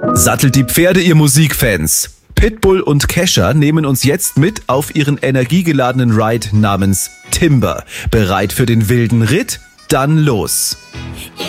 Sattelt die Pferde, ihr Musikfans. Pitbull und Kesha nehmen uns jetzt mit auf ihren energiegeladenen Ride namens Timber. Bereit für den wilden Ritt? Dann los!